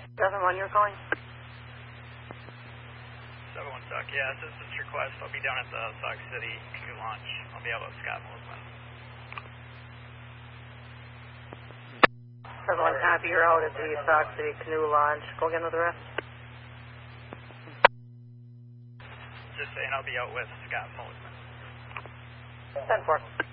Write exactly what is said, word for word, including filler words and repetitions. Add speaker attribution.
Speaker 1: seven one, you're calling?
Speaker 2: seven one Suck, yeah, assistance request. I'll be down at the Sauk City canoe launch. I'll be out with Scott Mosman.
Speaker 1: seven one, copy, you're out at the Sauk City canoe launch. Go again with the rest.
Speaker 2: Just saying I'll be out with Scott Mosman.
Speaker 1: ten four.